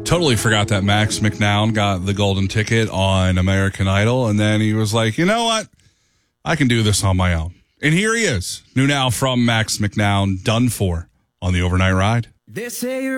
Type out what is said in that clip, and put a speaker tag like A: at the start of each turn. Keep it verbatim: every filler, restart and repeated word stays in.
A: Totally forgot that Max McNown got the golden ticket on American Idol, and then he was like, you know what? I can do this on my own. And here he is. New now from Max McNown, Done For, on the Overnight Ride.
B: They say you're